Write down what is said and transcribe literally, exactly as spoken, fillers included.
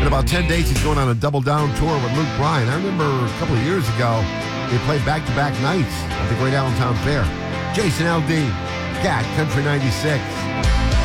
In about ten days, he's going on a double down tour with Luke Bryan. I remember a couple of years ago, they played back-to-back nights at the Great Allentown Fair. Jason Aldean, Cat Country ninety-six.